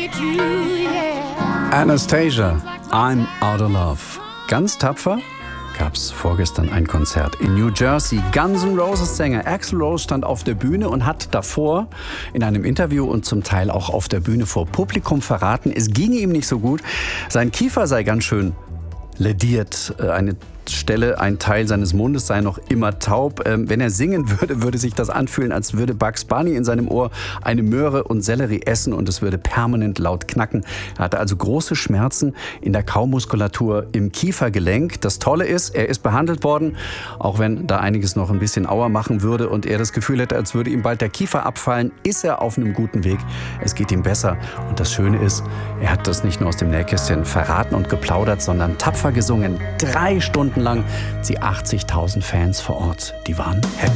Anastasia, I'm Out of Love. Ganz tapfer gab's vorgestern ein Konzert in New Jersey. Guns N' Roses Sänger Axl Rose stand auf der Bühne und hat davor in einem Interview und zum Teil auch auf der Bühne vor Publikum verraten, es ginge ihm nicht so gut. Sein Kiefer sei ganz schön lädiert. Ein Teil seines Mundes sei noch immer taub. Wenn er singen würde, würde sich das anfühlen, als würde Bugs Bunny in seinem Ohr eine Möhre und Sellerie essen und es würde permanent laut knacken. Er hatte also große Schmerzen in der Kaumuskulatur im Kiefergelenk. Das Tolle ist, er ist behandelt worden, auch wenn da einiges noch ein bisschen Aua machen würde und er das Gefühl hätte, als würde ihm bald der Kiefer abfallen, ist er auf einem guten Weg. Es geht ihm besser. Und das Schöne ist, er hat das nicht nur aus dem Nähkästchen verraten und geplaudert, sondern tapfer gesungen. 3 Stunden lang die 80.000 Fans vor Ort, die waren happy.